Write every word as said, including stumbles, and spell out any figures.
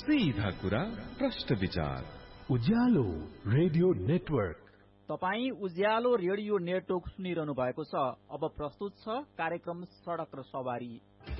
सीधा कुरा प्रश्न विचार। उज्यालो रेडियो नेटवर्क। तपाई उज्यालो रेडियो नेटवर्क सुनिरहनु भएको छ। अब प्रस्तुत छ कार्यक्रम सडक र सवारी।